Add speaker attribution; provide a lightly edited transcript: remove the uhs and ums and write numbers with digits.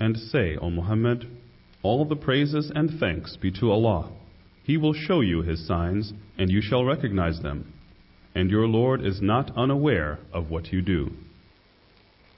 Speaker 1: and say, O Muhammad, all the praises and thanks be to Allah. He will show you His signs, and you shall recognize them. And your Lord is not unaware of what you do.